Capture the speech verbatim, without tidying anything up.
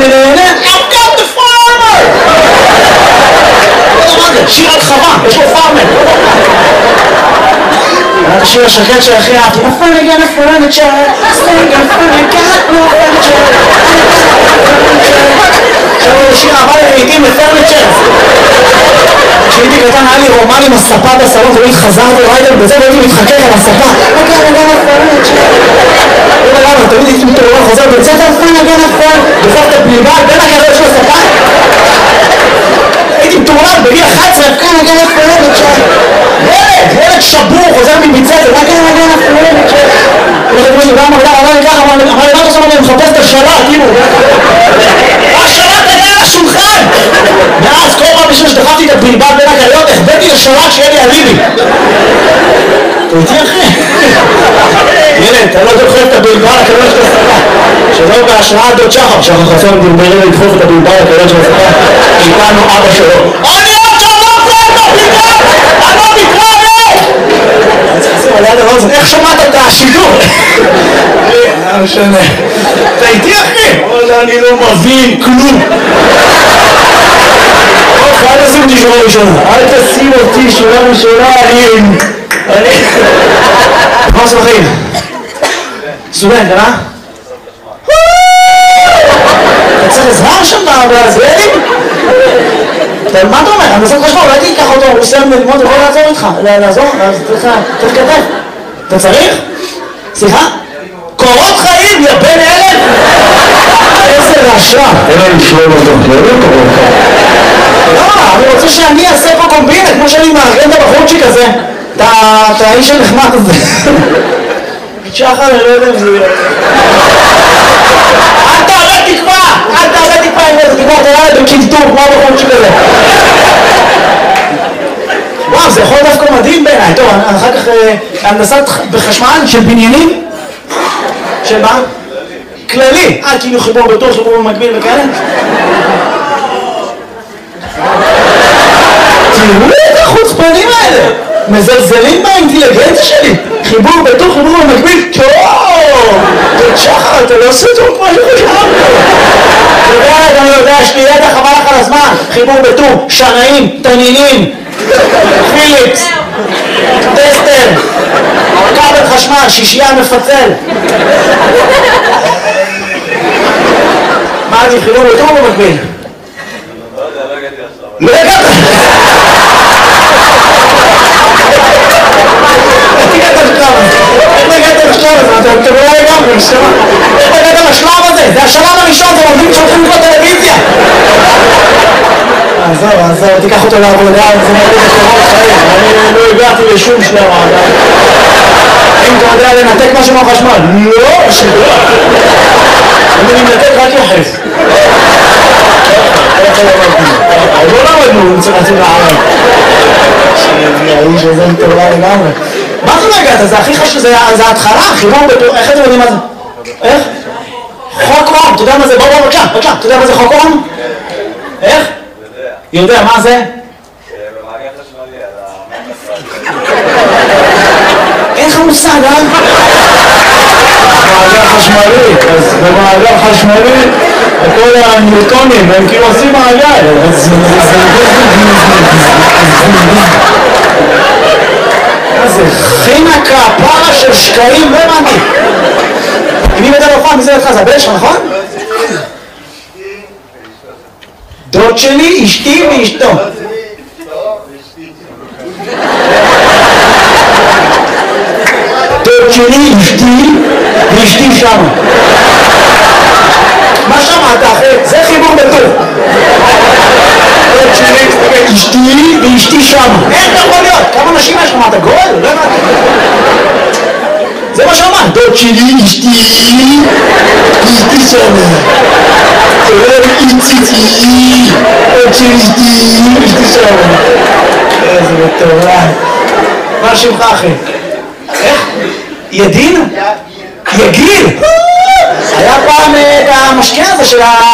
ונהנה, I've got the farmer! שיר על חווה, יש לו פארמר. השיר השקט שהכי אהבתי, נפל הגן הפרנצ'ר, סטנג הפרנצ'ר, לא פרנצ'ר. עכשיו שיר אהבה לעיתים לפרנצ'ר. כשהייתי קטן היה לי רומן עם הספה בסלון, תמיד חזרתי ריידר בזה והייתי מתחכך על הספה. הגן הגן הפרנצ'ר. לא יודע למה, תמיד הייתי מתעורר חוזר בצאת הפרנצ'ר, הגן הפרנצ'ר. דוחף את הבליבה בין הקרב של הספה. הייתי מתעורר בגיל אחת עשרה, הגן הגן הפרנצ'ר. ילד, ילד שבור, חוזר מביצת, מה כן, מה כן, הפרנצ'ר? ילד כמו שבא מגדר, אמר לי ככה, אמר לי, מה אתה עושה? אני מחפש את השלט, כאילו. השלט היה על השולחן! ואז כל פעם בשביל שדחפתי את הבלבל בין הקריות, החבאתי לשלט שיהיה לי אליבי. אתה איתי אחי? ילד, אתה לא דוחף את הבלבל לקריות של הספה. שלא בהשראת דוד שחר, שחר חסון בלבלים לדחוף את הבלבל לקריות של הספה. איתנו אבא שלו. אני עוד שלום פה את הבלבל! אני לא מתראה! איך שמעת את השידור? לא משנה. אתה איתי אחי? אני לא מבין כלום. אל תשים אותי שורה ראשונה. אל תשים אותי שורה ראשונה. אני... מה עושה בחיים? סטודנט, אה? אתה צריך עזרה שם בעזריאלים? מה אתה אומר? אני עושה חשמל, אולי תיקח אותו, הוא עושה ללמוד, הוא יכול לעזור איתך. לעזור? צריך כתב. אתה צריך? סליחה? קורות חיים, יא בן אלף! איזה רעשה. אין לי לשלום אותו, לא יודע קורות חיים. לא, אני רוצה שאני אעשה פה קומבינה, כמו שאני מארגן את הבחורצ'יק הזה. את האיש הנחמד הזה. שחר, אני לא יודע אם זה יהיה. אל תעלה תקווה! אל תעלה תקווה עם איזה תקווה, אתה יאללה בקלטור, כמו הבחורצ'יק הזה. וואו, זה יכול דווקא מדהים בעיניי. טוב, אחר כך הנדסת בחשמל של בניינים. של מה? כללי. אה, כאילו חיבור בתור, חיבור במקביל וכאלה. תראו את החוצפנים האלה. מזלזלים באינטליגנציה שלי. חיבור בתור, חיבור במקביל. טוב! תודה שחר, אתה לא עושה טוב כמו שחשבתי. אתה יודע, אני יודע, יש לי ידע חבל לך על הזמן. חיבור בתור, שנאים, תנינים. פיליפס, טסטר, כבל חשמל, שישייה מפצל. מה אני חילום יותר או במקביל? לא הגעת! איך הגעת לשלב הזה? איך הגעת לשלב הזה? אתה לא הגעת לשלב הזה? איך הגעת לשלב הזה? זה השלב הראשון, זה עובדים שהולכים לקרוא טלוויזיה! עזוב, עזוב, תיקח אותו לעבודה, זה מראה בקורות חיים, אני לא הגעתי לשום שלב עדיין. אם אתה יודע לנתק משהו מהחשמל, לא, שלא. אני מנתק רק יחס. לא למדנו, נצטרצים לערב. האיש הזה מטורלה לגמרי. מה זה לא הגעת? זה הכי חשוב, זה ההתחלה, חיבור בתור, איך אתם יודעים מה זה? איך? חוק אום, אתה יודע מה זה? בוא בוא בבקשה, בבקשה, אתה יודע מה זה חוק אום? איך? יודע, מה זה? במעגל חשמלי, על אין לך מושג, אה? במעגל חשמלי, אז במעגל חשמלי, כל הניוטונים, הם כאילו עושים מעגל. מה זה? חינקה, פרה של שקעים, לא הבנתי. מי מדע לא פעם, מי זה לך? זה הבן שלך, נכון? דוד שלי, אשתי ואשתו. דוד שלי, אשתי ואשתי שם. מה שמעת אחרי? זה חיבור בטוב. דוד שלי, אשתי ואשתי שם. איך אתה יכול להיות? כמה נשים יש לך? מה אתה גול? לא הבנתי. זה מה שאמרת. דוד שלי, אשתי ואשתי שם. איציצי, עוד שלישתי, אשתי שם. איזה מטורף. מה שמך אחי? איך? ידין? יגיל? היה פעם את המשקיע הזה של ה...